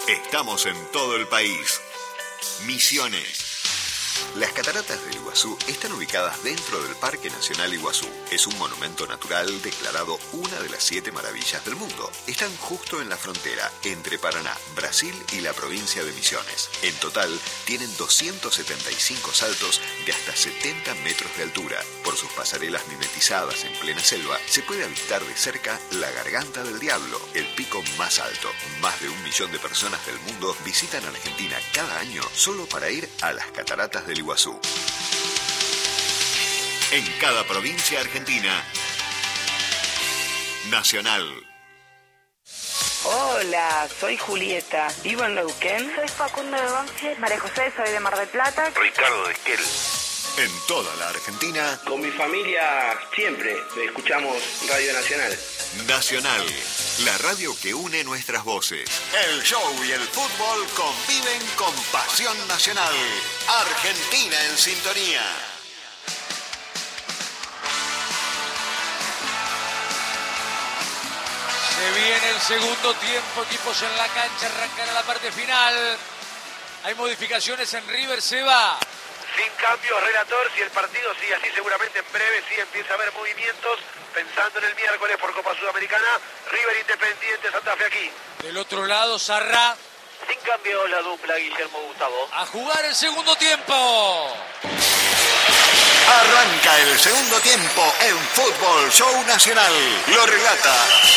Estamos en todo el país. Misiones. Las cataratas del Iguazú están ubicadas dentro del Parque Nacional Iguazú. Es un monumento natural declarado una de las 7 maravillas del mundo. Están justo en la frontera entre Paraná, Brasil y la provincia de Misiones. En total, tienen 275 saltos de hasta 70 metros de altura. Por sus pasarelas mimetizadas en plena selva, se puede avistar de cerca la Garganta del Diablo, el pico más alto. Más de 1 millón de personas del mundo visitan Argentina cada año solo para ir a las cataratas del Iguazú. En cada provincia argentina, Nacional. Hola, soy Julieta, vivo en Neuquén. Soy Facundo de Banfield. María José, soy de Mar del Plata. Ricardo de Esquel. En toda la Argentina, con mi familia siempre escuchamos Radio Nacional. Nacional, la radio que une nuestras voces. El show y el fútbol conviven con pasión nacional. Argentina en sintonía. Se viene el segundo tiempo, equipos en la cancha, arrancará la parte final. Hay modificaciones en River, Seba. Sin cambios, relator, si el partido sigue así, seguramente en breve sí empieza a haber movimientos, pensando en el miércoles por Copa Sudamericana, River Independiente, Santa Fe aquí. Del otro lado, Sarrá. Sin cambio la dupla Guillermo Gustavo. A jugar el segundo tiempo. Arranca el segundo tiempo en Fútbol Show Nacional. Lo relata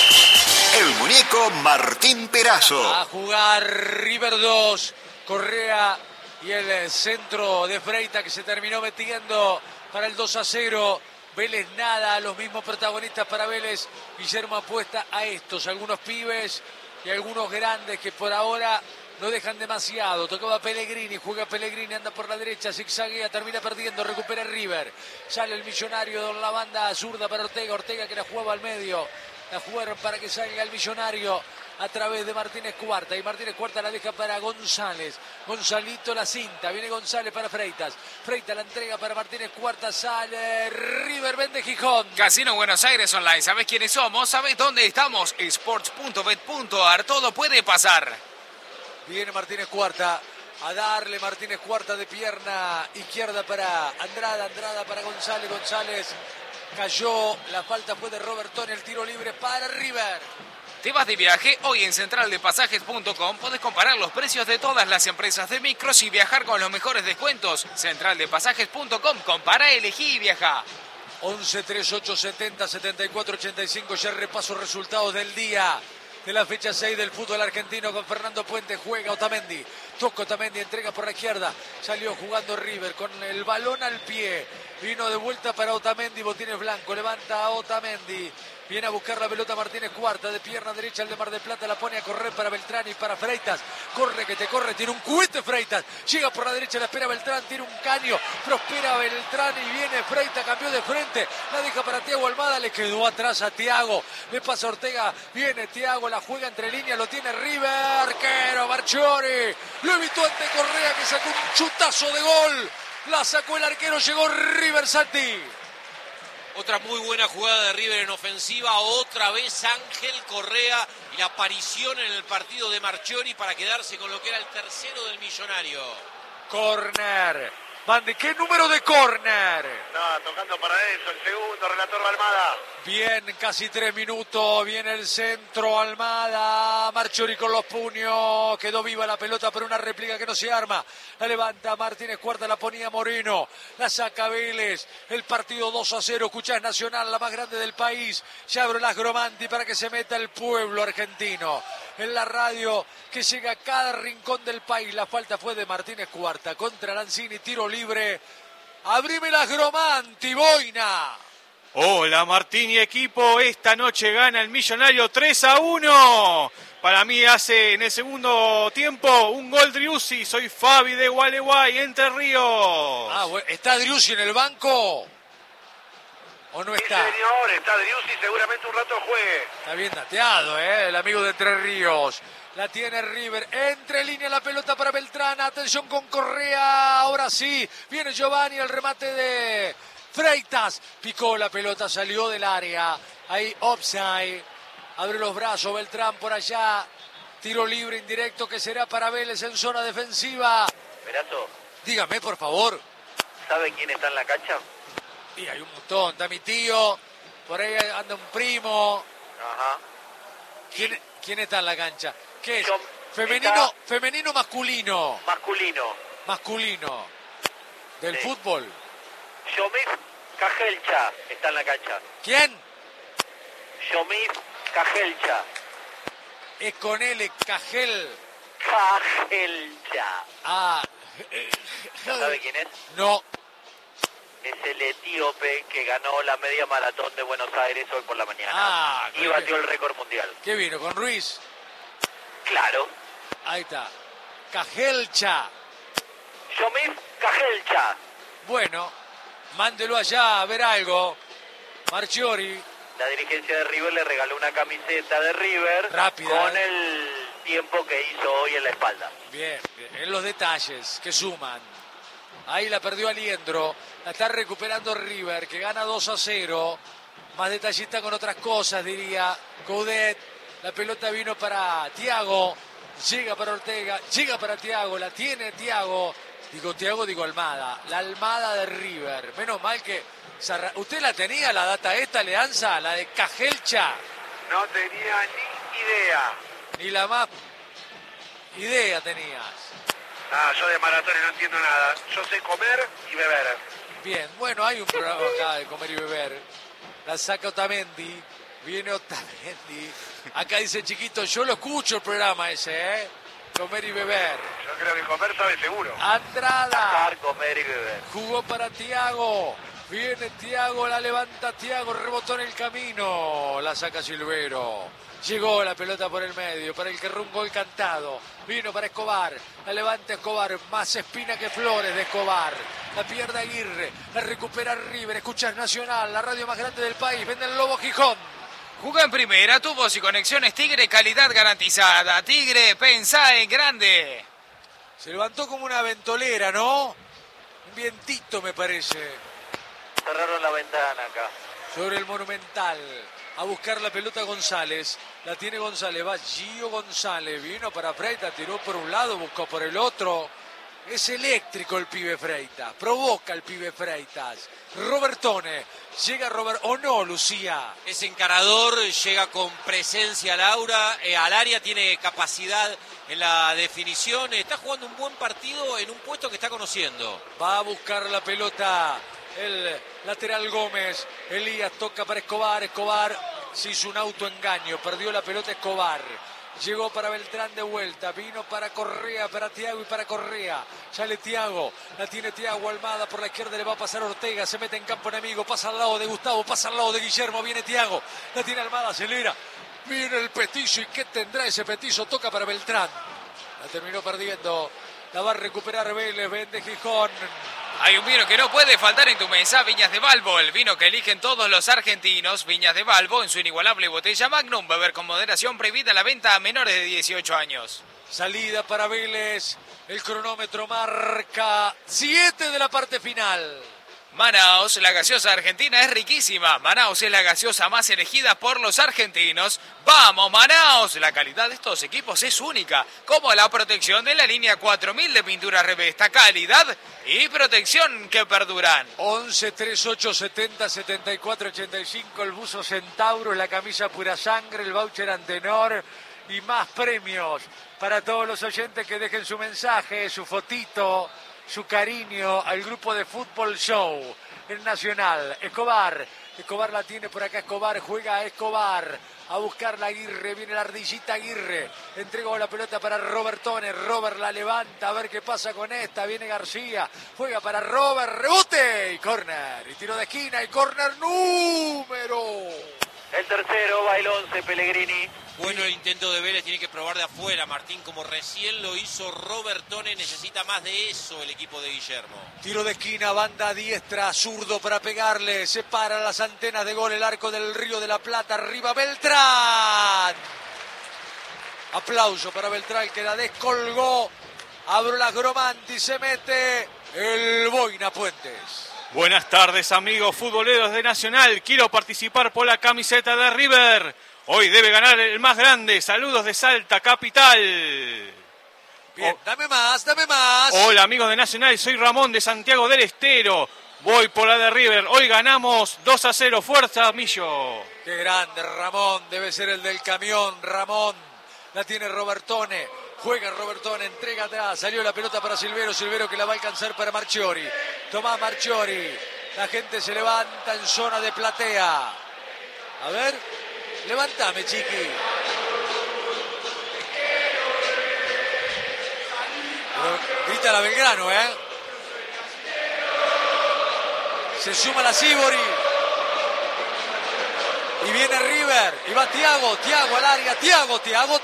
el muñeco Martín Perazo. A jugar River 2, Correa y el centro de Freitas que se terminó metiendo para el 2-0. Vélez nada, los mismos protagonistas para Vélez. Guillermo apuesta a estos, algunos pibes y algunos grandes que por ahora no dejan demasiado. Tocaba Pellegrini, juega Pellegrini, anda por la derecha, zigzaguea, termina perdiendo, recupera River. Sale el Millonario de la banda zurda para Ortega, Ortega que la jugaba al medio. La jugaron para que salga el Millonario a través de Martínez Cuarta. Y Martínez Cuarta la deja para González. Gonzalito la cinta. Viene González para Freitas. Freitas la entrega para Martínez Cuarta. Sale River, vende Gijón. Casino Buenos Aires Online. ¿Sabés quiénes somos? ¿Sabés dónde estamos? Sports.bet.ar. Todo puede pasar. Viene Martínez Cuarta. A darle Martínez Cuarta de pierna izquierda para Andrada. Andrada para González. González cayó. La falta fue de Robertón. El tiro libre para River. ¿Te vas de viaje? Hoy en centraldepasajes.com podés comparar los precios de todas las empresas de micros y viajar con los mejores descuentos. Centraldepasajes.com. Compara, elegí y viaja. 11 38 70 74 85. Ya repaso resultados del día de la fecha 6 del fútbol argentino con Fernando Puente. Juega Otamendi. Toca Otamendi, entrega por la izquierda. Salió jugando River con el balón al pie. Vino de vuelta para Otamendi. Botines blanco. Levanta a Otamendi. Viene a buscar la pelota Martínez Cuarta, de pierna derecha el de Mar del Plata, la pone a correr para Beltrán y para Freitas. Corre que te corre, tiene un cohete Freitas. Llega por la derecha, la espera Beltrán, tiene un caño. Prospera Beltrán y viene Freitas, cambió de frente. La deja para Thiago Almada, le quedó atrás a Thiago. Le pasa Ortega, viene Thiago, la juega entre líneas, lo tiene River. Arquero, Marchiori. Lo evitó ante Correa que sacó un chutazo de gol. La sacó el arquero, llegó River Santi. Otra muy buena jugada de River en ofensiva, otra vez Ángel Correa y la aparición en el partido de Marchiori para quedarse con lo que era el tercero del Millonario. Corner. Mande, ¿qué número de corner? Está tocando para eso, el segundo, relator Almada. Bien, casi 3 minutos, viene el centro, Almada, Marchiori con los puños, quedó viva la pelota pero una réplica que no se arma, la levanta Martínez Cuarta, la ponía Moreno, la saca Vélez, el partido 2-0, escuchás Nacional, la más grande del país, ya abre las Gromanti para que se meta el pueblo argentino, en la radio que llega a cada rincón del país, la falta fue de Martínez Cuarta, contra Lanzini, tiro libre, abrime las Gromanti, Boina. Hola Martín y equipo, esta noche gana el Millonario 3-1. Para mí hace en el segundo tiempo un gol Driussi, soy Fabi de Gualeguay, Entre Ríos. Ah, bueno. ¿Está Driussi en el banco? ¿O no está? Sí, señor, está Driussi, seguramente un rato juegue. Está bien dateado, el amigo de Entre Ríos. La tiene River, entre línea la pelota para Beltrán, atención con Correa, ahora sí, viene Giovanni, el remate de Freitas, picó la pelota, salió del área, ahí offside, abre los brazos Beltrán por allá, Tiro libre indirecto que será para Vélez en zona defensiva. Perazo, Dígame, por favor. ¿sabe quién está en la cancha? Y hay un montón. Está mi tío. Por ahí anda un primo. Ajá. ¿Quién está en la cancha? ¿Qué es? Yo- ¿Femenino, está- femenino o masculino? Masculino. Masculino. Del Sí. fútbol. Yomif Cajelcha está en la cancha. ¿Quién? Yomif Cajelcha. Es con L, Cajel. Cajelcha. Ah. ¿Sabe quién es? No. Es el etíope que ganó la media maratón de Buenos Aires hoy por la mañana. Ah, y batió el récord mundial. ¿Qué vino? ¿Con Ruiz? Claro. Ahí está. Cajelcha. Yomif Cajelcha. Bueno, mándelo allá a ver algo. Marchiori. La dirigencia de River le regaló una camiseta de River Rápida, con el tiempo que hizo hoy en la espalda. Bien, bien. En los detalles que suman. Ahí la perdió Aliendro. La está recuperando River, que gana 2-0. Más detallista con otras cosas, diría Coudet. La pelota vino para Thiago. Llega para Ortega. Llega para Thiago. La tiene Thiago. Digo Thiago, digo Almada. La Almada de River. Menos mal que... ¿Usted la tenía, la data esta, Leanza? La de Cajelcha. No tenía ni idea. Ni la más idea tenías. Ah, yo de maratones no entiendo nada. Yo sé comer y beber. Bien, bueno, hay un programa acá de comer y beber. La saca Otamendi. Viene Otamendi. Acá dice Chiquito, yo lo escucho el programa ese, ¿eh? Comer y beber. Yo creo que comer sabe seguro. Andrada. Cajar, comer y beber. Jugó para Thiago. Viene Thiago, la levanta Thiago, rebotó en el camino. La saca Silvero. Llegó la pelota por el medio, para el que un gol cantado. Vino para Escobar, la levanta Escobar, más espina que flores de Escobar. La pierde Aguirre, la recupera River. Escuchas Nacional, la radio más grande del país. Vende el Lobo Gijón. Jugó en primera, tubos y conexiones Tigre, calidad garantizada. Tigre, pensá en grande. Se levantó como una ventolera, ¿no? Un vientito, me parece. Cerraron la ventana acá. Sobre el Monumental. A buscar la pelota González. La tiene González. Va Gio González. Vino para Freitas. Tiró por un lado. Buscó por el otro. Es eléctrico el pibe Freitas. Provoca el pibe Freitas. Robertone. Llega Robert. ¿O no, Lucía? Es encarador, llega con presencia al área, tiene capacidad en la definición. Está jugando un buen partido en un puesto que está conociendo. Va a buscar la pelota el lateral Gómez. Elías toca para Escobar. Escobar se hizo un autoengaño. Perdió la pelota Escobar. Llegó para Beltrán de vuelta. Vino para Correa, para Thiago y para Correa. Sale Thiago. La tiene Thiago. Almada por la izquierda. Le va a pasar Ortega. Se mete en campo enemigo. Pasa al lado de Gustavo. Pasa al lado de Guillermo. Viene Thiago. La tiene Almada. Acelera. Viene el petizo. ¿Y qué tendrá ese petizo? Toca para Beltrán. La terminó perdiendo. La va a recuperar Vélez. Vende Gijón. Hay un vino que no puede faltar en tu mesa, Viñas de Balbo, el vino que eligen todos los argentinos. Viñas de Balbo, en su inigualable botella Magnum, beber con moderación, prohibida la venta a menores de 18 años. Salida para Vélez, el cronómetro marca 7 de la parte final. Manaos, la gaseosa argentina es riquísima. Manaos es la gaseosa más elegida por los argentinos. ¡Vamos, Manaos! La calidad de estos equipos es única, como la protección de la línea 4000 de pintura Revesta. Calidad y protección que perduran. 11 38 70 74 85, el buzo Centauro, la camisa Pura Sangre, el voucher Antenor y más premios para todos los oyentes que dejen su mensaje, su fotito, su cariño al grupo de Fútbol Show, el Nacional. Escobar la tiene por acá, Escobar, juega a Escobar, a buscar la Aguirre, viene la ardillita Aguirre, entregó la pelota para Robertone, Robert la levanta, a ver qué pasa con esta, viene García, juega para Robert, rebote y córner, y tiro de esquina y córner número. El tercero va el 11, Pellegrini. Bueno el intento de Vélez, tiene que probar de afuera, Martín, como recién lo hizo Robertone. Necesita más de eso el equipo de Guillermo. Tiro de esquina, banda diestra, zurdo para pegarle, separa las antenas de gol el arco del Río de la Plata, arriba Beltrán. Aplauso para Beltrán que la descolgó, abrió la Gromanti, se mete el Boina Puentes. Buenas tardes, amigos futboleros de Nacional. Quiero participar por la camiseta de River. Hoy debe ganar el más grande. Saludos de Salta, capital. Bien, dame más, dame más. Hola amigos de Nacional, soy Ramón de Santiago del Estero. Voy por la de River. Hoy ganamos 2-0. Fuerza, Millo. Qué grande, Ramón. Debe ser el del camión, Ramón. La tiene Robertone. Juega Robertone, entrega atrás. Salió la pelota para Silvero. Silvero que la va a alcanzar para Marchiori. Tomás Marchiori. La gente se levanta en zona de platea. A ver, levántame, chiqui. Pero grita la Belgrano, ¿eh? Se suma la Sibori. Y viene River. Y va Thiago. Thiago al área. Thiago. Thiago,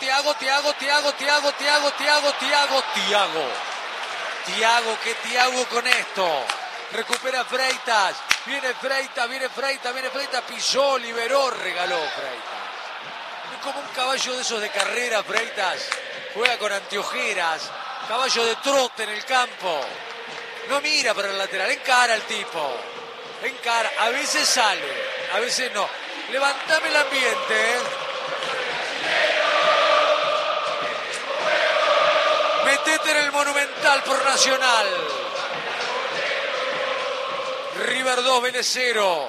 qué Thiago con esto. Recupera Freitas. Viene Freitas. Pisó, liberó, regaló Freitas. Es como un caballo de esos de carrera, Freitas. Juega con anteojeras. Caballo de trote en el campo. No mira para el lateral. Encara al tipo. Encara, a veces sale, a veces no. Levantame el ambiente, ¿eh? Metete en el Monumental por Nacional. River 2, Vélez 0.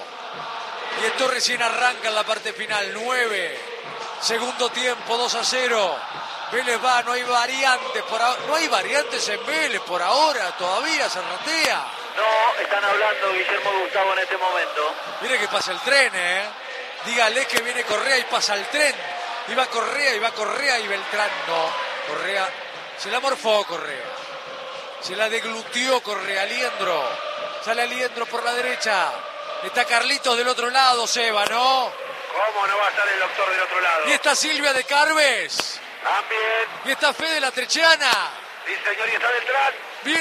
Y esto recién arranca en la parte final. 9. Segundo tiempo, 2-0. Vélez va, no hay variantes por ahora. No hay variantes en Vélez por ahora, todavía Zarratea. No, están hablando Guillermo Gustavo en este momento. Mire que pasa el tren, ¿eh? Dígale que viene Correa y pasa el tren. Y va Correa y Beltrán no. Correa, se la morfó Correa. Se la deglutió Correa, Aliendro. Sale Aliendro por la derecha. Está Carlitos del otro lado, Seba, ¿no? ¿Cómo no va a estar el doctor del otro lado? Y está Silvia de Carves. También. Y está Fede la Trechiana. Sí, señor, y está Beltrán.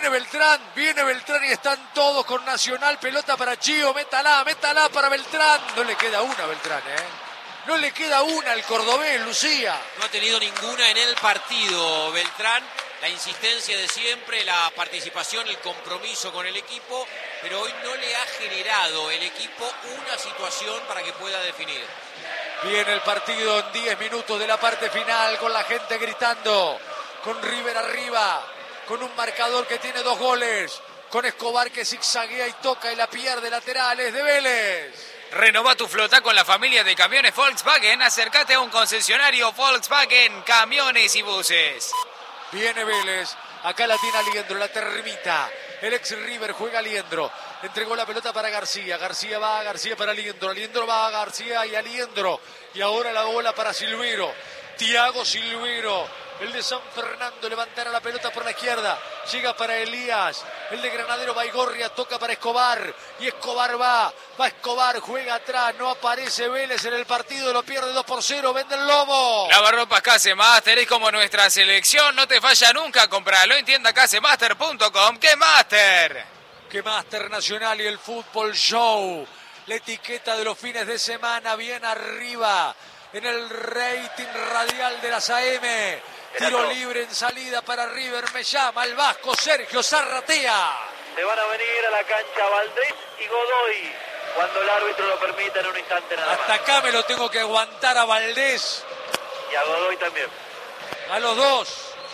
Viene Beltrán y están todos con Nacional. Pelota para Chío, métala para Beltrán. No le queda una a Beltrán, ¿eh? No le queda una al cordobés, Lucía. No ha tenido ninguna en el partido Beltrán. La insistencia de siempre, la participación, el compromiso con el equipo, pero hoy no le ha generado el equipo una situación para que pueda definir. Viene el partido en 10 minutos de la parte final con la gente gritando, con River arriba, con un marcador que tiene 2 goles, con Escobar que zigzaguea y toca y la pierde laterales de Vélez. Renova tu flota con la familia de camiones Volkswagen. Acércate a un concesionario Volkswagen, camiones y buses. Viene Vélez, acá la tiene Aliendro, la termita. El ex River juega Aliendro. Entregó la pelota para García. García va, García para Aliendro. Aliendro va, García y Aliendro. Y ahora la bola para Silvero. Thiago Silvero. El de San Fernando levantará la pelota por la izquierda. Llega para Elías. El de Granadero Baigorria toca para Escobar. Y Escobar va. Va Escobar, juega atrás. No aparece Vélez en el partido. Lo pierde 2-0. Vende el lomo. Lavarropas Casemaster es como nuestra selección. No te falla nunca. Compralo en tienda casemaster.com. ¡Qué Master! ¡Qué Master Nacional y el Fútbol Show! La etiqueta de los fines de semana bien arriba. En el rating radial de las AM. Tiro libre en salida para River. Me llama el vasco Sergio Zarratea. Se van a venir a la cancha Valdés y Godoy cuando el árbitro lo permita en un instante nada más. Hasta acá me lo tengo que aguantar a Valdés. Y a Godoy también. A los dos.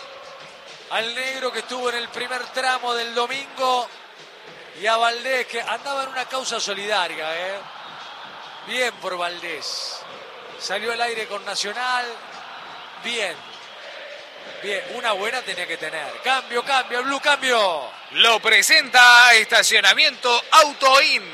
Al negro que estuvo en el primer tramo del domingo. Y a Valdés que andaba en una causa solidaria. Bien por Valdés. Salió al aire con Nacional. Bien, una buena tenía que tener. Cambio, el Blue, cambio. Lo presenta Estacionamiento Autoin.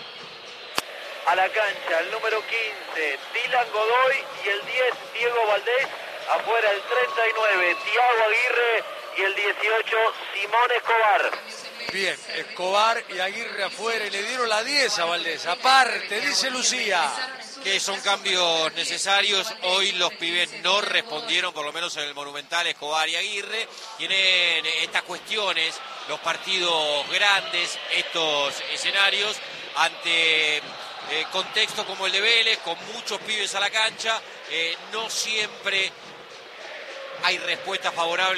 A la cancha, el número 15, Dylan Godoy, y el 10, Diego Valdés. Afuera el 39, Thiago Aguirre, y el 18, Simón Escobar. Bien, Escobar y Aguirre afuera, y le dieron la 10 a Valdés. Aparte, dice Lucía. Que son cambios necesarios. Hoy los pibes no respondieron, por lo menos en el Monumental, Escobar y Aguirre. Tienen estas cuestiones, los partidos grandes, estos escenarios, ante contextos como el de Vélez, con muchos pibes a la cancha, no siempre hay respuestas favorables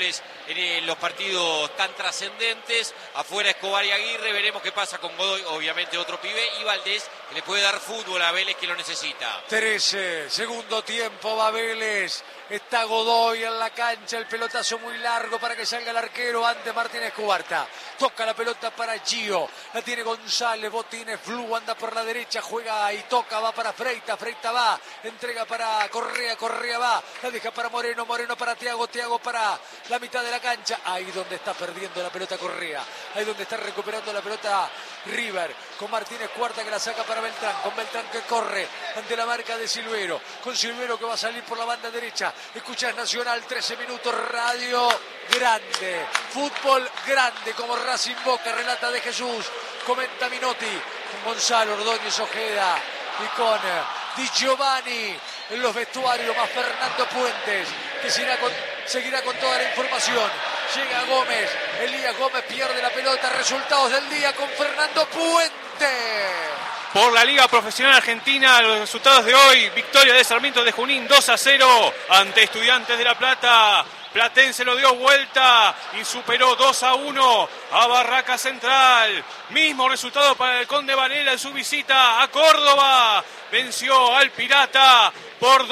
en los partidos tan trascendentes. Afuera Escobar y Aguirre, veremos qué pasa con Godoy, obviamente otro pibe, y Valdés, que le puede dar fútbol a Vélez, que lo necesita. 13, segundo tiempo, va Vélez. Está Godoy en la cancha, el pelotazo muy largo para que salga el arquero ante Martínez Cubarta. Toca la pelota para Gio, la tiene González, Botines, Flu, anda por la derecha, juega y toca, va para Freitas, Freitas va, entrega para Correa, Correa va, la deja para Moreno, Moreno para Thiago, Thiago para la mitad de la cancha, ahí donde está perdiendo la pelota Correa, ahí donde está recuperando la pelota River, con Martínez Cuarta que la saca para Beltrán, con Beltrán que corre ante la marca de Silvero, con Silvero que va a salir por la banda derecha. Escuchas Nacional, 13 minutos, radio grande, fútbol grande, como Racing Boca, relata de Jesús, comenta Minotti, con Gonzalo Ordóñez Ojeda y con Di Giovanni en los vestuarios, más Fernando Puentes, que seguirá con toda la información. Llega Gómez, Elías Gómez pierde la pelota, resultados del día con Fernando Puentes. Por la Liga Profesional Argentina, los resultados de hoy: victoria de Sarmiento de Junín 2-0 ante Estudiantes de La Plata. Platense lo dio vuelta y superó 2-1 a Barraca Central. Mismo resultado para el Conde Varela en su visita a Córdoba. Venció al Pirata por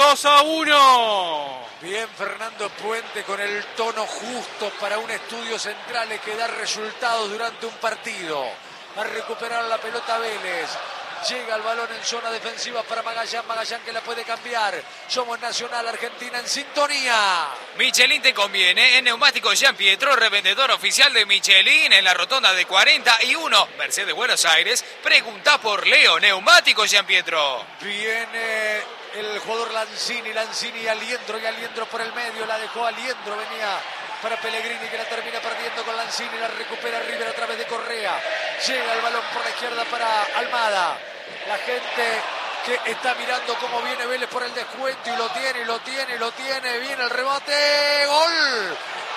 2-1. Bien, Fernando Puente con el tono justo para un Estudio Centrales que da resultados durante un partido. Va a recuperar la pelota Vélez. Llega el balón en zona defensiva para Magallán, Magallán que la puede cambiar. Somos Nacional Argentina en sintonía. Michelin te conviene. En Neumáticos Jean Pietro, revendedor oficial de Michelin en la rotonda de 41, Mercedes Buenos Aires. Pregunta por Leo, Neumáticos Jean Pietro. Viene el jugador Lanzini y Aliendro por el medio. La dejó Aliendro, venía para Pellegrini que la termina perdiendo con Lanzini, la recupera River a través de Correa. Llega el balón por la izquierda para Almada. La gente que está mirando cómo viene Vélez por el descuento y lo tiene. Viene el remate. ¡Gol!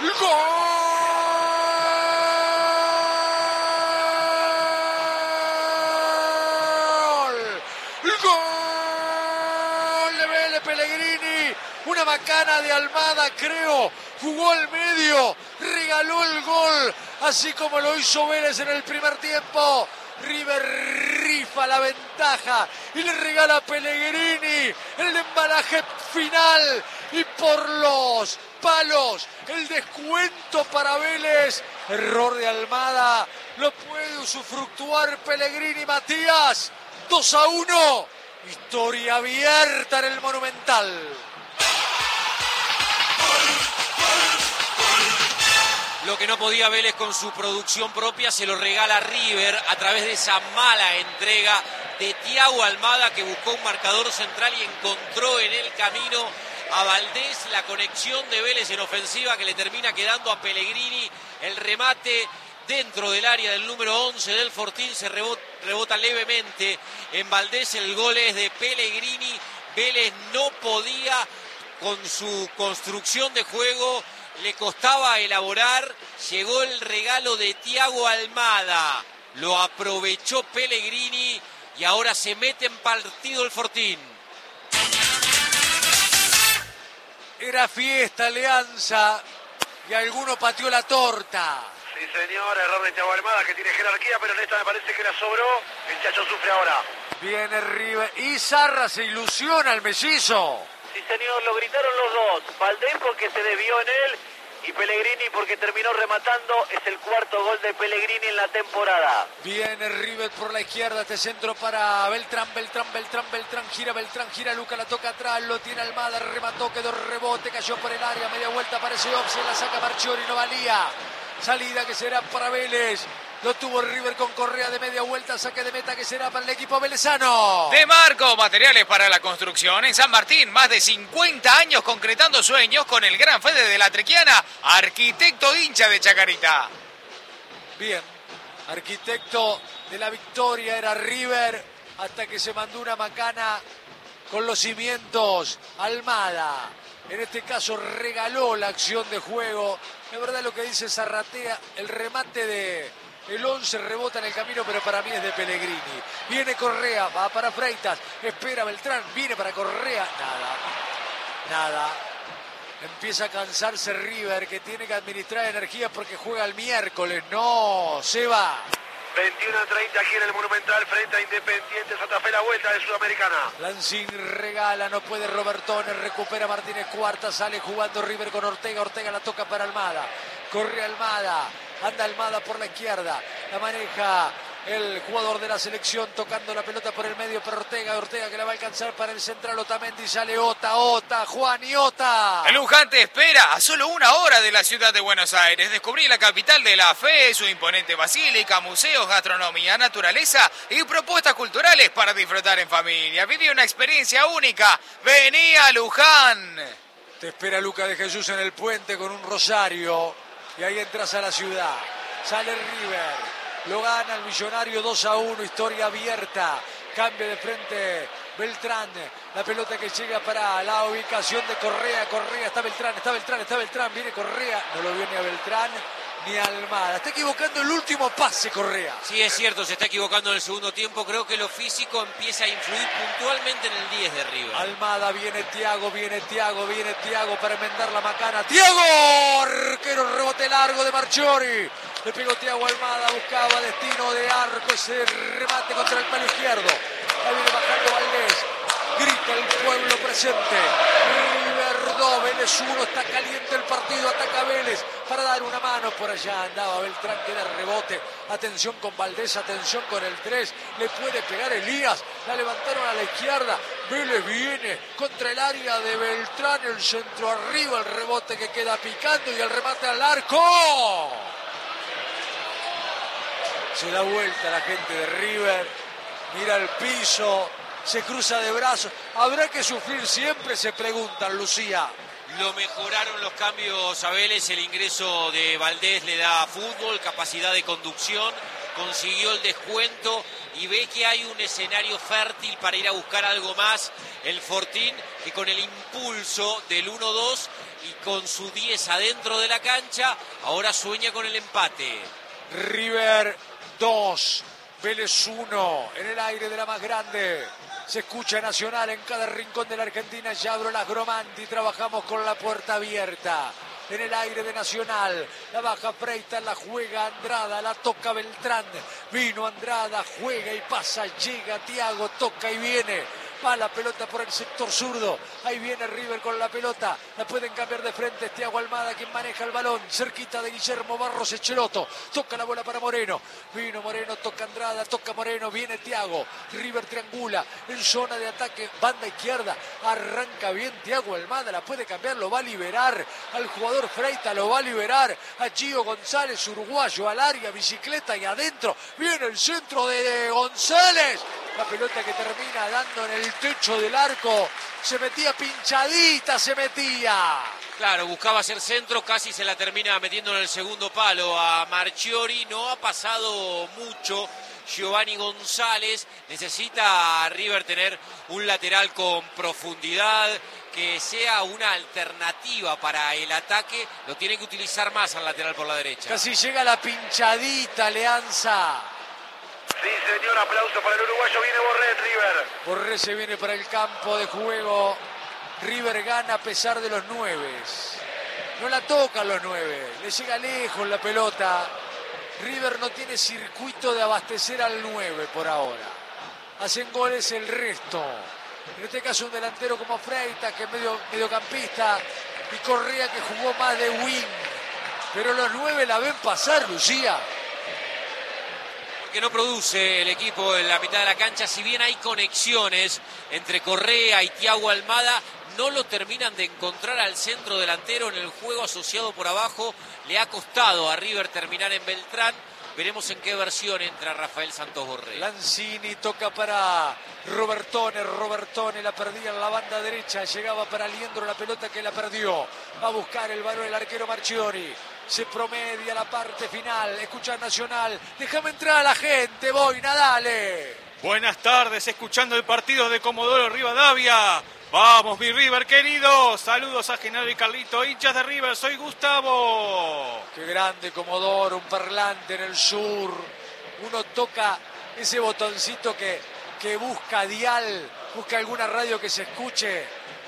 ¡Gol de Vélez! Pellegrini. Una macana de Almada, creo. Jugó al medio, regaló el gol, así como lo hizo Vélez en el primer tiempo. River rifa la ventaja y le regala a Pellegrini el embalaje final y por los palos el descuento para Vélez. Error de Almada, lo puede usufructuar Pellegrini. Matías, 2-1, historia abierta en el Monumental. Lo que no podía Vélez con su producción propia se lo regala River a través de esa mala entrega de Thiago Almada, que buscó un marcador central y encontró en el camino a Valdés. La conexión de Vélez en ofensiva que le termina quedando a Pellegrini. El remate dentro del área del número 11 del Fortín se rebota levemente en Valdés. El gol es de Pellegrini. Vélez no podía con su construcción de juego. Le costaba elaborar, llegó el regalo de Thiago Almada, lo aprovechó Pellegrini y ahora se mete en partido el Fortín. Era fiesta, Alianza, y alguno pateó la torta. Sí, señor, error de Thiago Almada, que tiene jerarquía, pero en esta me parece que la sobró. El Chacho sufre ahora. Viene River y Zarra se ilusiona el mellizo. Sí, señor, lo gritaron los dos. Valdés porque se desvió en él y Pellegrini porque terminó rematando. Es el cuarto gol de Pellegrini en la temporada. Viene River por la izquierda, este centro para Beltrán, gira, Luca la toca atrás, lo tiene Almada, remató, quedó rebote, cayó por el área, media vuelta, aparece Opse, la saca Marchiori, no valía. Salida que será para Vélez. Lo tuvo River con Correa de media vuelta, saque de meta que será para el equipo velezano. De Marco, materiales para la construcción en San Martín, más de 50 años concretando sueños con el gran Fede de la Trequiana, arquitecto hincha de Chacarita. Bien, arquitecto de la victoria era River, hasta que se mandó una macana con los cimientos Almada. En este caso regaló la acción de juego. Es verdad lo que dice Zarratea, el remate de el 11 rebota en el camino, pero para mí es de Pellegrini. Viene Correa, va para Freitas, espera Beltrán, viene para Correa, nada. Empieza a cansarse River, que tiene que administrar energía porque juega el miércoles. No, se va. 21-30 aquí en el Monumental frente a Independiente Santa Fe, la vuelta de Sudamericana. Lanzini regala, no puede Robertone, recupera Martínez Cuarta, sale jugando River con Ortega, Ortega la toca para Almada, corre Almada, anda Almada por la izquierda, la maneja el jugador de la selección tocando la pelota por el medio para Ortega, Ortega que la va a alcanzar para el central Otamendi, sale Ota, Juan y Ota. El Luján te espera a solo 1 hora de la ciudad de Buenos Aires. Descubrí la capital de la fe, su imponente basílica, museos, gastronomía, naturaleza y propuestas culturales para disfrutar en familia. Viví una experiencia única. Vení a Luján. Te espera Luca de Jesús en el puente con un rosario y ahí entras a la ciudad. Sale River. Lo gana el Millonario 2-1, historia abierta. Cambia de frente Beltrán. La pelota que llega para la ubicación de Correa. Correa, está Beltrán. Viene Correa. No lo viene a Beltrán ni a Almada. Está equivocando el último pase Correa. Sí, es cierto, se está equivocando en el segundo tiempo. Creo que lo físico empieza a influir puntualmente en el 10 de River. Almada, viene Thiago para enmendar la macana. ¡Thiago! Arquero, rebote largo de Marchiori. Le pegó Thiago Almada, buscaba destino de arco, ese remate contra el palo izquierdo. Ahí viene bajando Valdés, grita el pueblo presente. River 2, Vélez 1, está caliente el partido, ataca Vélez para dar una mano. Por allá andaba Beltrán, queda rebote. Atención con Valdés, atención con el 3. Le puede pegar Elías, la levantaron a la izquierda. Vélez viene contra el área de Beltrán, el centro arriba, el rebote que queda picando y el remate al arco. Se da vuelta la gente de River, mira el piso, se cruza de brazos. ¿Habrá que sufrir siempre? Se preguntan, Lucía. Lo mejoraron los cambios a Vélez, el ingreso de Valdés le da fútbol, capacidad de conducción, consiguió el descuento y ve que hay un escenario fértil para ir a buscar algo más. El Fortín, que con el impulso del 1-2 y con su 10 adentro de la cancha, ahora sueña con el empate. River 2, Vélez 1, en el aire de la más grande. Se escucha Nacional en cada rincón de la Argentina. Yadro Las Gromanti, trabajamos con la puerta abierta. En el aire de Nacional, la baja Freitas, la juega Andrada, la toca Beltrán. Vino Andrada, juega y pasa, llega Thiago, toca y viene. Va la pelota por el sector zurdo. Ahí viene River con la pelota. La pueden cambiar de frente. Es Thiago Almada quien maneja el balón. Cerquita de Guillermo Barros Echeloto. Toca la bola para Moreno. Vino Moreno, toca Andrada, toca Moreno. Viene Thiago. River triangula en zona de ataque. Banda izquierda. Arranca bien Thiago Almada. La puede cambiar. Lo va a liberar al jugador Freitas. Lo va a liberar a Gio González, uruguayo, al área. Bicicleta y adentro. Viene el centro de González. La pelota que termina dando en el techo del arco. Se metía pinchadita, se metía. Claro, buscaba hacer centro, casi se la termina metiendo en el segundo palo a Marchiori. No ha pasado mucho Giovanni González. Necesita a River tener un lateral con profundidad, que sea una alternativa para el ataque. Lo tiene que utilizar más al lateral por la derecha. Casi llega la pinchadita, Leanza. Sí, señor, aplauso para el uruguayo. Viene Borré en River. Borré se viene para el campo de juego. River gana a pesar de los 9. No la tocan los 9. Le llega lejos la pelota. River no tiene circuito de abastecer al 9 por ahora. Hacen goles el resto. En este caso un delantero como Freitas, que es mediocampista, y Correa, que jugó más de wing. Pero los 9 la ven pasar, Lucía. Que no produce el equipo en la mitad de la cancha, si bien hay conexiones entre Correa y Thiago Almada, no lo terminan de encontrar al centro delantero en el juego asociado por abajo. Le ha costado a River terminar en Beltrán. Veremos en qué versión entra Rafael Santos Borré. Lanzini toca para Robertone la perdía en la banda derecha, llegaba para Liendro, la pelota que la perdió. Va a buscar el balón el arquero Marchiori. Se promedia la parte final. Escucha Nacional. Déjame entrar a la gente, Boina, dale. Buenas tardes, escuchando el partido de Comodoro Rivadavia. Vamos, mi River querido. Saludos a Genaro y Carlito, hinchas de River. Soy Gustavo. Qué grande Comodoro, un parlante en el sur. Uno toca ese botoncito que busca dial, busca alguna radio que se escuche.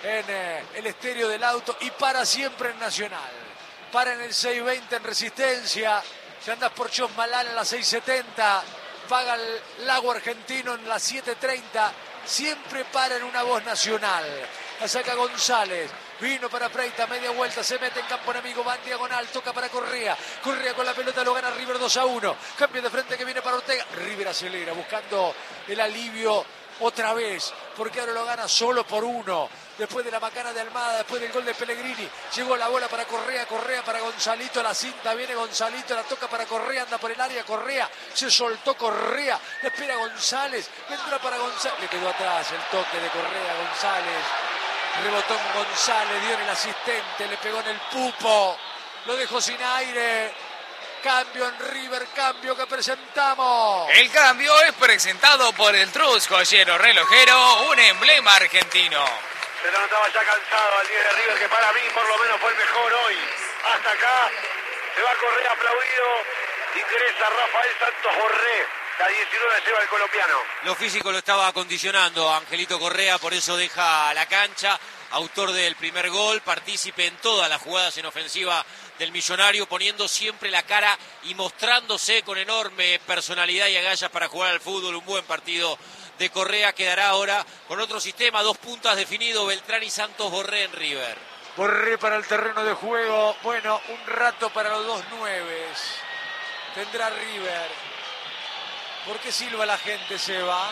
en el estéreo del auto y para siempre en Nacional. Para en el 620 en Resistencia. Si andas por Chosmalal en la 670, paga el Lago Argentino en la 730. Siempre para en una voz nacional. La saca González. Vino para Preita, media vuelta, se mete en campo enemigo, va en diagonal, toca para Correa. Correa con la pelota, lo gana River 2-1. Cambio de frente que viene para Ortega. River acelera, buscando el alivio otra vez, porque ahora lo gana solo por 1. Después de la macana de Almada, después del gol de Pellegrini, llegó la bola para Correa, Correa para Gonzalito, la cinta, viene Gonzalito, la toca para Correa, anda por el área, Correa, se soltó Correa, le espera González, entra para González, le quedó atrás el toque de Correa, González. Rebotó en González, dio en el asistente, le pegó en el pupo, lo dejó sin aire. Cambio en River, cambio que presentamos. El cambio es presentado por el Trus Joyero Relojero, un emblema argentino. Se lo notaba ya cansado al 10 de River, que para mí por lo menos fue el mejor hoy. Hasta acá se va Correa aplaudido, ingresa Rafael Santos Borré. La 19 lleva el colombiano. Lo físico lo estaba acondicionando Angelito Correa, por eso deja la cancha. Autor del primer gol, partícipe en todas las jugadas en ofensiva del Millonario, poniendo siempre la cara y mostrándose con enorme personalidad y agallas para jugar al fútbol. Un buen partido de Correa. Quedará ahora con otro sistema, 2 puntas definido, Beltrán y Santos Borré en River. Borré para el terreno de juego. Bueno, un rato para los 2 nueves. Tendrá River. ¿Por qué silba la gente, Seba?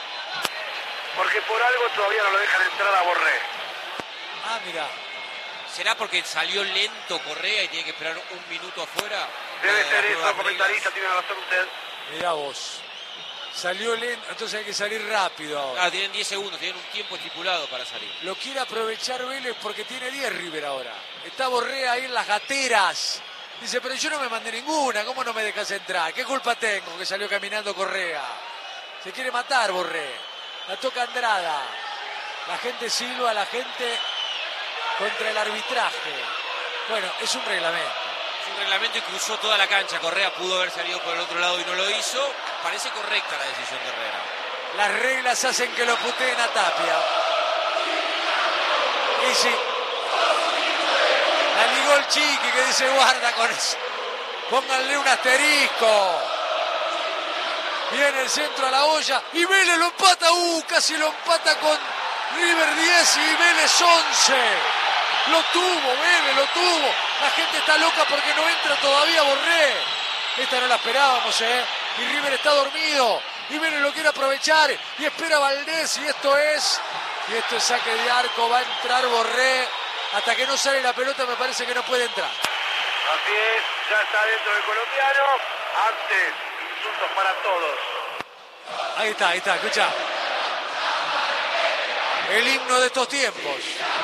Porque por algo todavía no lo dejan entrar a Borré. Ah, mira. ¿Será porque salió lento Correa y tiene que esperar un minuto afuera? Debe ser eso, comentarista, tiene razón usted. Mirá vos. Salió lento, entonces hay que salir rápido ahora. Ah, tienen 10 segundos, tienen un tiempo estipulado para salir. Lo quiere aprovechar Vélez porque tiene 10 River ahora. Está Borré ahí en las gateras. Dice, pero yo no me mandé ninguna, ¿cómo no me dejas entrar? ¿Qué culpa tengo que salió caminando Correa? Se quiere matar Borré. La toca Andrada. La gente silba, la gente contra el arbitraje. Bueno, es un reglamento. Es un reglamento y cruzó toda la cancha. Correa pudo haber salido por el otro lado y no lo hizo. Parece correcta la decisión de Herrera. Las reglas hacen que lo puteen a Tapia. Y sí. La ligó el Chiqui que dice guarda con eso. Pónganle un asterisco. Viene el centro a la olla y Vélez lo empata. Casi lo empata con River 10 y Vélez 11. Lo tuvo, Vélez, lo tuvo. La gente está loca porque no entra todavía Borré. Esta no la esperábamos, Y River está dormido. Y Vélez lo quiere aprovechar. Y espera Valdés. Y esto es saque de arco. Va a entrar Borré. Hasta que no sale la pelota me parece que no puede entrar. Así es, ya está dentro del colombiano. Antes, insultos para todos. Ahí está, escucha. El himno de estos tiempos.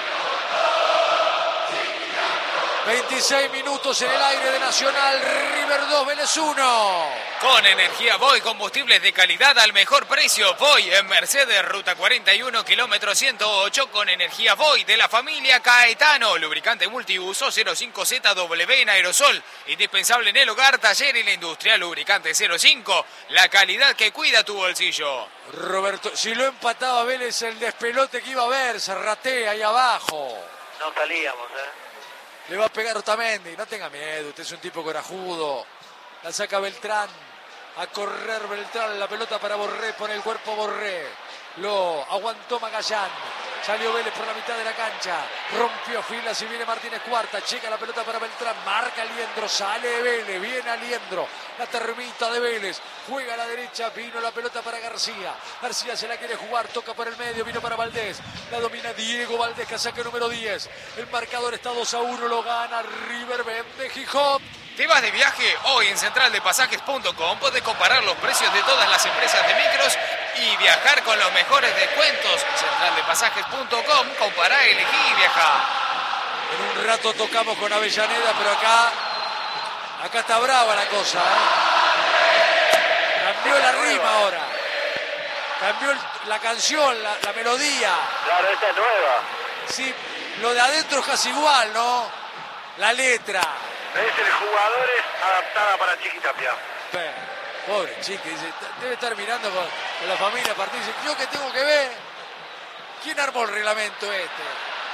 26 minutos en el aire de Nacional, River 2, Vélez 1. Con energía Voy, combustibles de calidad al mejor precio. Voy en Mercedes, ruta 41, kilómetro 108, con energía Voy de la familia Caetano. Lubricante multiuso 05ZW en aerosol. Indispensable en el hogar, taller y la industria. Lubricante 05, la calidad que cuida tu bolsillo. Roberto, si lo empataba Vélez, el despelote que iba a ver, se ratea ahí abajo. No salíamos, Le va a pegar Otamendi, no tenga miedo, usted es un tipo corajudo. La saca Beltrán, a correr Beltrán, la pelota para Borré, pone el cuerpo Borré. Lo aguantó Magallán, salió Vélez por la mitad de la cancha, rompió filas y viene Martínez Cuarta, checa la pelota para Beltrán, marca Aliendro, sale Vélez, viene Aliendro, la termita de Vélez, juega a la derecha, vino la pelota para García, García se la quiere jugar, toca por el medio, vino para Valdés, la domina Diego Valdés, casaca número 10, el marcador está 2-1, lo gana River, vende Gijón. ¿Te vas de viaje? Hoy en centraldepasajes.com puedes comparar los precios de todas las empresas de micros y viajar con los mejores descuentos. Centraldepasajes.com, compará, elegí y viajá. En un rato tocamos con Avellaneda, pero acá está brava la cosa, Cambió la rima ahora. Cambió la canción, la melodía. Claro, esta es nueva. Sí, lo de adentro es casi igual, ¿no? La letra. Es el jugadores adaptada para Chiqui Tapia. Pobre Chiqui, dice, debe estar mirando con la familia partir. Dice, ¿yo qué tengo que ver? ¿Quién armó el reglamento este?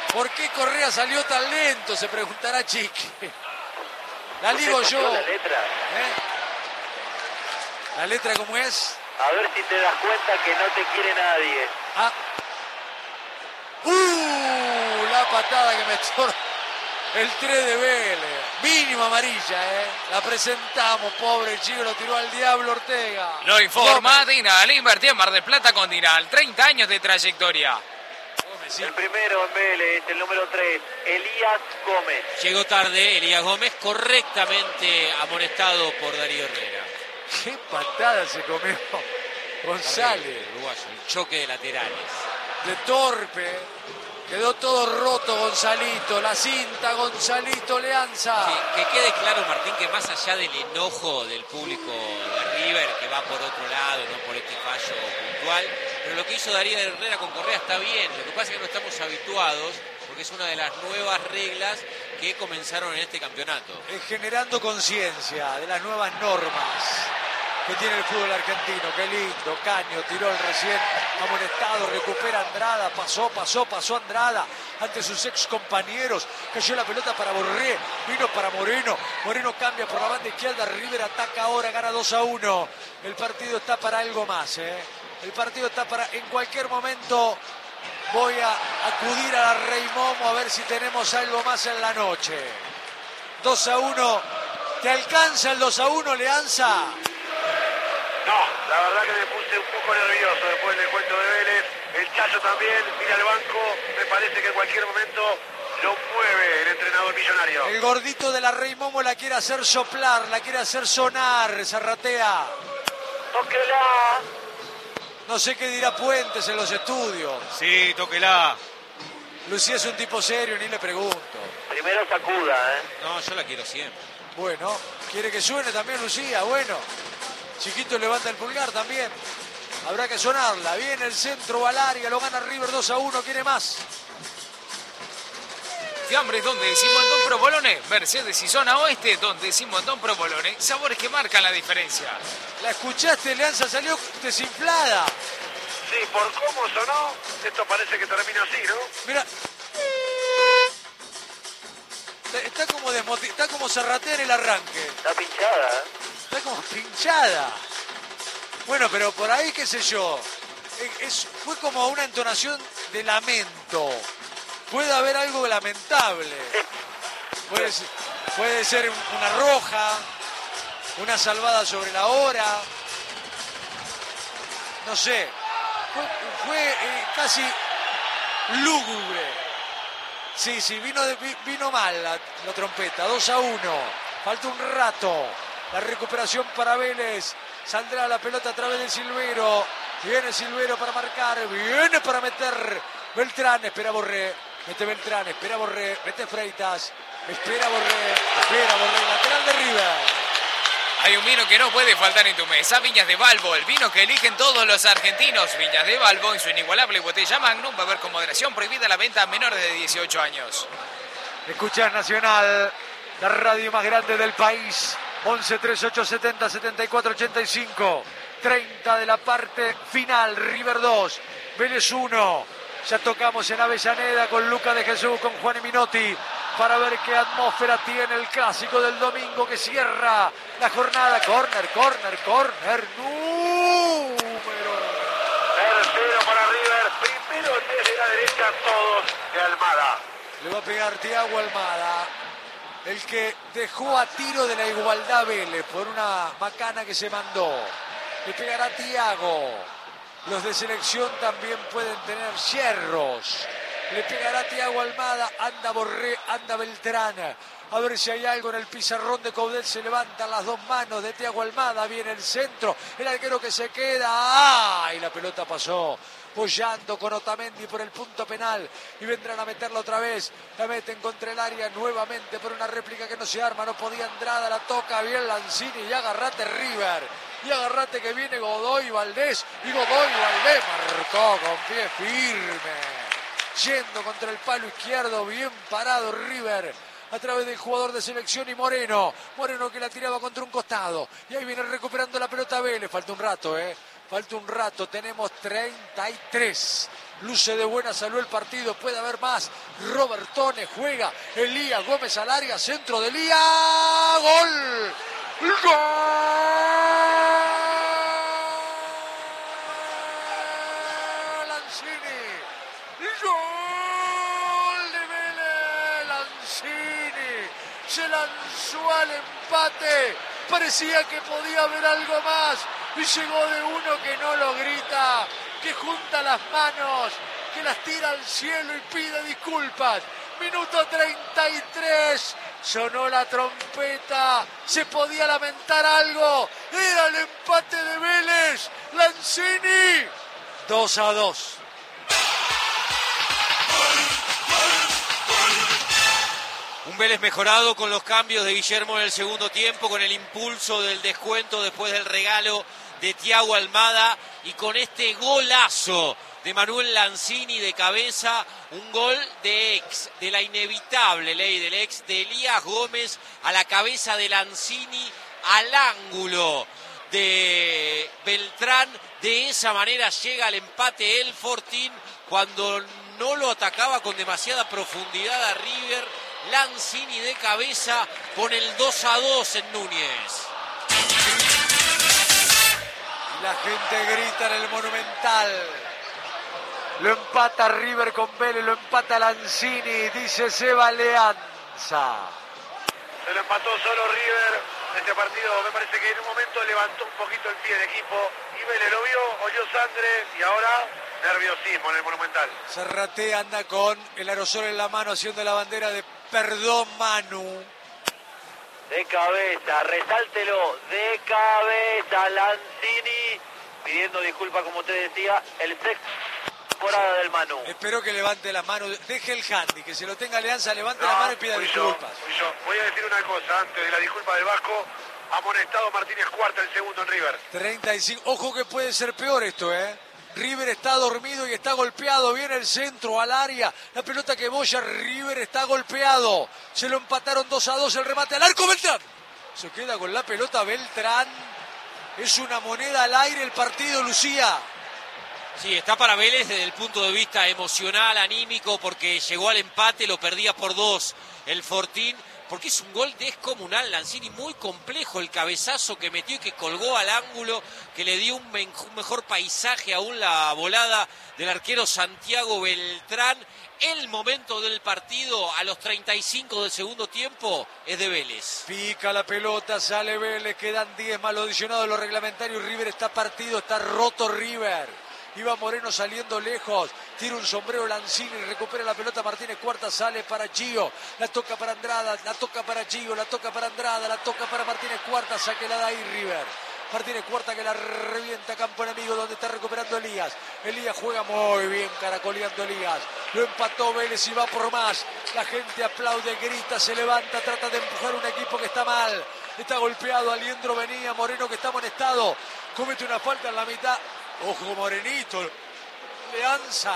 ¿Por qué Correa salió tan lento? Se preguntará Chique. La ligo yo. La letra. ¿La letra cómo es? A ver si te das cuenta que no te quiere nadie. Ah. La patada que me estorba. El 3 de Vélez. Mínimo amarilla, La presentamos, pobre chico, lo tiró al diablo Ortega. Lo informa Dinal, invertía en Mar del Plata con Dinal. 30 años de trayectoria. El primero en Vélez, el número 3, Elías Gómez. Llegó tarde Elías Gómez, correctamente amonestado por Darío Herrera. Qué patada se comió González. Uruguayo, el choque de laterales. De torpe. Quedó todo roto Gonzalito, la cinta Gonzalito Leanza. Sí, que quede claro, Martín, que más allá del enojo del público de River, que va por otro lado, no por este fallo puntual, pero lo que hizo Darío Herrera con Correa está bien. Lo que pasa es que no estamos habituados, porque es una de las nuevas reglas que comenzaron en este campeonato. Generando conciencia de las nuevas normas que tiene el fútbol argentino. Qué lindo, Caño tiró el recién amonestado, recupera Andrada, pasó Andrada ante sus ex compañeros, cayó la pelota para Borré, vino para Moreno cambia por la banda izquierda, River ataca ahora, gana 2-1, el partido está para algo más, el partido está para, en cualquier momento voy a acudir a la Rey Momo a ver si tenemos algo más en la noche. 2-1, ¿te alcanza el 2-1, Leanza? No, la verdad que me puse un poco nervioso después del cuento de Vélez. El Chacho también, mira al banco. Me parece que en cualquier momento lo mueve el entrenador millonario. El gordito de la Rey Momo la quiere hacer soplar, la quiere hacer sonar, Zarratea. tóquela. No sé qué dirá Puentes en los estudios. Sí, tóquela. Lucía es un tipo serio, ni le pregunto. Primero sacuda, No, yo la quiero siempre. Bueno, quiere que suene también Lucía, bueno. Chiquito levanta el pulgar también. Habrá que sonarla. Viene el centro, va al área, lo gana River 2-1, quiere más. Fiambres donde decimos Don Provolone, Mercedes y zona oeste donde decimos Don Provolone, sabores que marcan la diferencia. ¿La escuchaste, Leanza? Salió desinflada. Sí, por cómo sonó, esto parece que termina así, ¿no? Mira. Está como está como Zarratea en el arranque. Está pinchada, Está como pinchada. Bueno, pero por ahí, qué sé yo. Fue como una entonación de lamento. Puede haber algo lamentable. Puede ser una roja, una salvada sobre la hora. No sé. Fue casi lúgubre. Sí, vino mal la trompeta. 2-1. Falta un rato. La recuperación para Vélez. Saldrá la pelota a través de Silvero. Viene Silvero para marcar. Viene para meter Beltrán. Espera Borré. Mete Beltrán. Espera Borré. Mete Freitas. Espera Borré. Lateral de River. Hay un vino que no puede faltar en tu mesa, Viñas de Balbo, el vino que eligen todos los argentinos. Viñas de Balbo, en su inigualable botella Magnum, beber con moderación, prohibida la venta a menores de 18 años. Escuchás Nacional, la radio más grande del país. 11 38 70 74 85. 30 de la parte final. River 2, Vélez 1. Ya tocamos en Avellaneda con Luca de Jesús, con Juan Minotti, para ver qué atmósfera tiene el clásico del domingo que cierra la jornada. Corner. Número. Tercero para River. Primero desde la derecha, todos de Almada. Le va a pegar Thiago Almada, el que dejó a tiro de la igualdad Vélez por una macana que se mandó. Le pegará Thiago. Los de selección también pueden tener hierros. Le pegará Thiago Almada, anda Borré, anda Beltrán. A ver si hay algo en el pizarrón de Coudet. Se levantan las dos manos de Thiago Almada. Viene el centro, el arquero que se queda. ¡Ay! La pelota pasó. Boyando con Otamendi por el punto penal. Y vendrán a meterla otra vez. La meten contra el área nuevamente por una réplica que no se arma. No podía Andrada, la toca bien Lanzini. Y agarrate River. Y agarrate que viene Godoy Valdés. Y Godoy Valdés marcó con pie firme. Yendo contra el palo izquierdo, bien parado River, a través del jugador de selección y Moreno que la tiraba contra un costado, y ahí viene recuperando la pelota Vélez. Falta un rato, tenemos 33 luce de buena salud el partido, puede haber más. Robertone juega, Elías Gómez al área, centro de Elías, gol. ¡Gol! Lanzini. ¡Gol de Vélez! Lanzini se lanzó al empate. Parecía que podía haber algo más. Y llegó de uno que no lo grita, que junta las manos, que las tira al cielo y pide disculpas. Minuto 33. Sonó la trompeta, se podía lamentar algo, era el empate de Vélez, Lanzini, 2-2. Un Vélez mejorado con los cambios de Guillermo en el segundo tiempo, con el impulso del descuento después del regalo de Thiago Almada y con este golazo de Manuel Lanzini de cabeza, un gol de la inevitable ley del ex, de Elías Gómez a la cabeza de Lanzini al ángulo de Beltrán. De esa manera llega al empate el Fortín cuando no lo atacaba con demasiada profundidad a River. Lanzini de cabeza pone el 2-2 en Núñez. La gente grita en el Monumental. Lo empata River con Vélez, lo empata Lanzini, dice Seba Leanza. Se lo empató solo River. Este partido me parece que en un momento levantó un poquito el pie del equipo. Y Vélez lo vio, olió sangre y ahora nerviosismo en el Monumental. Serraté anda con el aerosol en la mano haciendo la bandera de perdón Manu. De cabeza, resáltelo, de cabeza Lanzini, pidiendo disculpas como usted decía, el sexto temporada del Manu. Espero que levante la mano, deje el handy, que se lo tenga Alianza, levante la mano y pida disculpas. Voy a decir una cosa, antes de la disculpa del Vasco, amonestado Martínez Cuarta, el segundo en River. 35, ojo que puede ser peor esto, River está dormido y está golpeado, viene el centro al área, la pelota que boya, River está golpeado, se lo empataron 2-2, el remate al arco, Beltrán, se queda con la pelota Beltrán, es una moneda al aire el partido, Lucía. Sí, está para Vélez desde el punto de vista emocional, anímico, porque llegó al empate, lo perdía por 2 el Fortín, porque es un gol descomunal. Lanzini muy complejo, el cabezazo que metió y que colgó al ángulo, que le dio un mejor paisaje aún la volada del arquero Santiago Beltrán. El momento del partido a los 35 del segundo tiempo es de Vélez. Pica la pelota, sale Vélez, quedan 10 más lo adicionado de los reglamentarios. River está partido, está roto River. Iba Moreno saliendo lejos, tira un sombrero Lanzini, recupera la pelota Martínez Cuarta, sale para Gio, la toca para Andrada, la toca para Gio, la toca para Andrada, la toca para Martínez Cuarta, sáquela de ahí River. Martínez Cuarta que la revienta campo enemigo donde está recuperando Elías. Elías juega muy bien caracoleando Elías. Lo empató Vélez y va por más. La gente aplaude, grita, se levanta, trata de empujar un equipo que está mal. Está golpeado, Aliendro venía, Moreno que está amonestado. Comete una falta en la mitad. Ojo Morenito, Leanza.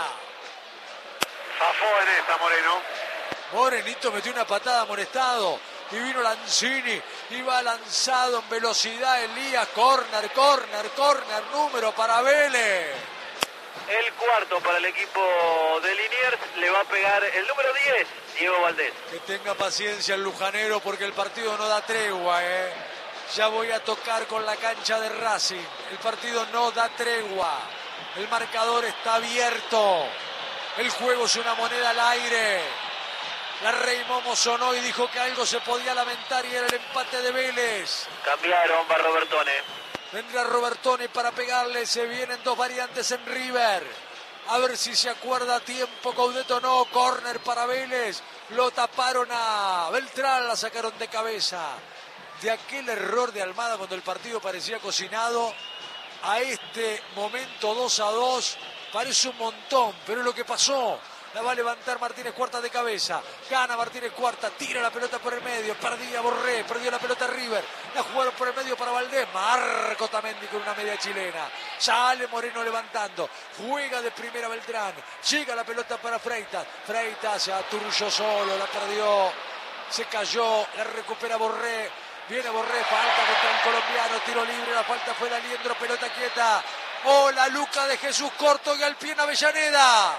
Zafó en esta Moreno. Morenito metió una patada amonestado. Y vino Lanzini. Y va lanzado en velocidad Elías. Córner, número para Vélez. El cuarto para el equipo de Liniers. Le va a pegar el número 10, Diego Valdés. Que tenga paciencia el lujanero porque el partido no da tregua, Ya voy a tocar con la cancha de Racing. El partido no da tregua. El marcador está abierto. El juego es una moneda al aire. La Rey Momo sonó y dijo que algo se podía lamentar y era el empate de Vélez. Cambiaron, va Robertone. Vendrá Robertone para pegarle. Se vienen dos variantes en River. A ver si se acuerda a tiempo. Coudet o no. Córner para Vélez. Lo taparon a Beltrán. La sacaron de cabeza. De aquel error de Almada cuando el partido parecía cocinado a este momento 2-2 parece un montón, pero es lo que pasó. La va a levantar Martínez Cuarta de cabeza, gana Martínez Cuarta, tira la pelota por el medio, perdía Borré, perdió la pelota River, la jugaron por el medio para Valdés, Marco Tamendi con una media chilena, sale Moreno levantando, juega de primera Beltrán, llega la pelota para Freitas, Freitas se aturulló solo, la perdió, se cayó, la recupera Borré. Viene Borré, falta contra el colombiano, tiro libre, la falta fue de Aliendro, pelota quieta. Hola, Luca de Jesús corto y al pie en Avellaneda.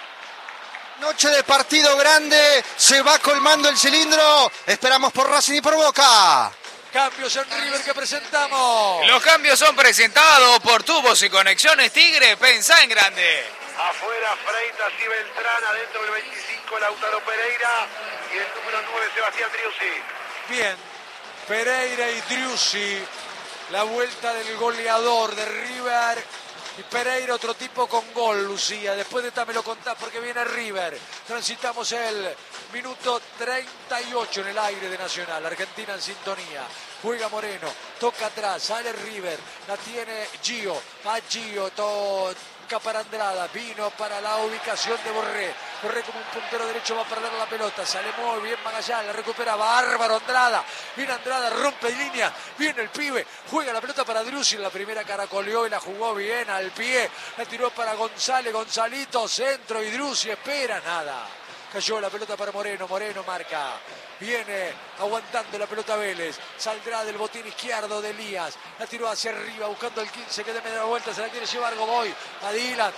Noche de partido grande, se va colmando el cilindro. Esperamos por Racing y por Boca. Cambios en River que presentamos. Los cambios son presentados por Tubos y Conexiones Tigre. Pensá en grande. Afuera Freitas y Beltrán, adentro del 25 Lautaro Pereira y el número 9 Sebastián Driussi. Bien, Pereira y Driussi, la vuelta del goleador de River. Y Pereira, otro tipo con gol, Lucía. Después de esta me lo contás porque viene River. Transitamos el minuto 38 en el aire de Nacional. Argentina en sintonía. Juega Moreno, toca atrás, sale River. La tiene Gio. Va Gio, toca para Andrada. Vino para la ubicación de Borré. Borré como un puntero derecho va a perder la pelota. Sale muy bien Magallanes, la recupera bárbaro Andrada. Viene Andrada, rompe línea. Viene el pibe, juega la pelota para Driussi. En la primera caracoleó y la jugó bien al pie. La tiró para González, Gonzalito, centro y Driussi espera nada. Cayó la pelota para Moreno, Moreno marca. Viene aguantando la pelota Vélez. Saldrá del botín izquierdo de Elías. La tiró hacia arriba buscando el 15 que de media vuelta. Se la quiere llevar Godoy. A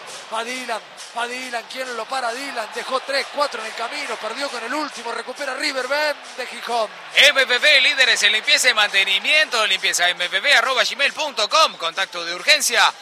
Dylan. ¿Quién lo para? Dylan. Dejó 3-4 en el camino. Perdió con el último. Recupera River. Ven de Gijón. MPP, líderes en limpieza y mantenimiento. Limpieza mpp@gmail.com. Contacto de urgencia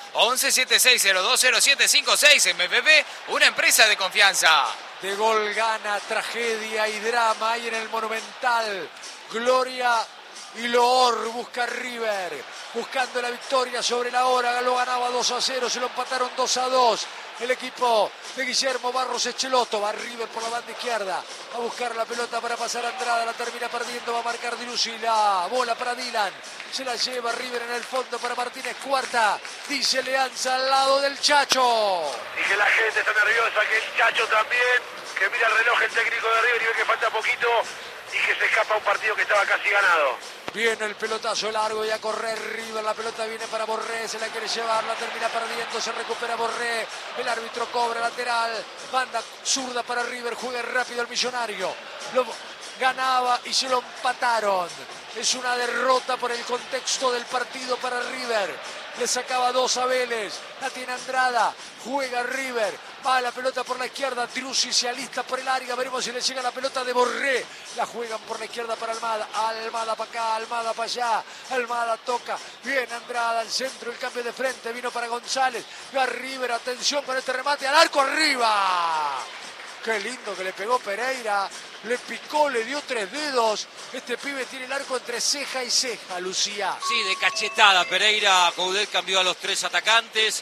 1176020756. MPP, una empresa de confianza. De gol gana, tragedia y drama ahí en el Monumental. Gloria y loor busca River, buscando la victoria sobre la hora. Lo ganaba 2-0, se lo empataron 2-2. El equipo de Guillermo Barros Echeloto. Va River por la banda izquierda a buscar la pelota para pasar a Andrada. La termina perdiendo, va a marcar Driussi. La bola para Dylan. Se la lleva River en el fondo para Martínez Cuarta. Dice Leanza al lado del Chacho. Y que la gente está nerviosa, que el Chacho también, que mira el reloj el técnico de River y ve que falta poquito y que se escapa un partido que estaba casi ganado. Viene el pelotazo largo y a correr River. La pelota viene para Borré, se la quiere llevar, la termina perdiendo, se recupera Borré. El árbitro cobra lateral. Banda zurda para River, juega rápido el Millonario. Lo ganaba y se lo empataron. Es una derrota por el contexto del partido para River. Le sacaba 2 a Vélez. La tiene Andrada. Juega River. Va la pelota por la izquierda. Driussi se alista por el área. Veremos si le llega la pelota de Borré. La juegan por la izquierda para Almada. Almada para acá. Almada para allá. Almada toca. Viene Andrada al centro. El cambio de frente. Vino para González. Va River. Atención con este remate. Al arco arriba. Qué lindo que le pegó Pereira. Le picó, le dio 3 dedos. Este pibe tiene el arco entre ceja y ceja, Lucía. Sí, de cachetada. Pereira, Coudet cambió a los 3 atacantes.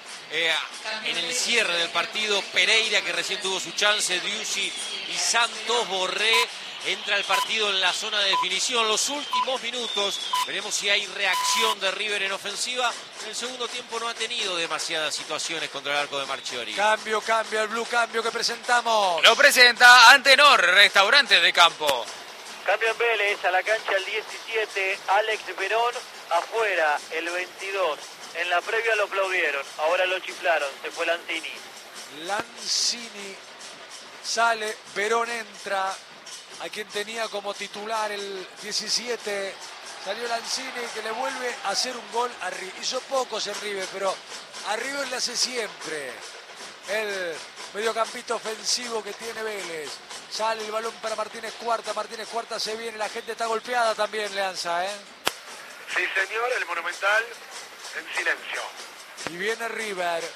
En el cierre del partido, Pereira, que recién tuvo su chance, Driussi y Santos Borré. Entra el partido en la zona de definición. Los últimos minutos. Veremos si hay reacción de River en ofensiva. En el segundo tiempo no ha tenido demasiadas situaciones contra el arco de Marchiori. Cambio, el blue cambio que presentamos. Lo presenta Antenor, restaurante de campo. Cambio en Vélez, a la cancha el 17, Alex Verón, afuera el 22. En la previa lo aplaudieron, ahora lo chiflaron, se fue Lanzini. Lanzini sale, Verón entra. A quien tenía como titular el 17, salió Lanzini, que le vuelve a hacer un gol a River. Hizo pocos en River, pero a River le hace siempre. El mediocampista ofensivo que tiene Vélez. Sale el balón para Martínez Cuarta se viene, la gente está golpeada también, Leanza, ¿eh? Sí, señor, el Monumental en silencio. Y viene River.